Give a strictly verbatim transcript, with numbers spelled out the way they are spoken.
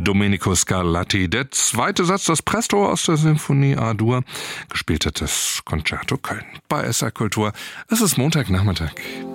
Domenico Scarlatti. Der zweite Satz, das Presto aus der Sinfonie A-Dur, gespielt hat das Concerto Köln bei S R Kultur. Es ist Montagnachmittag.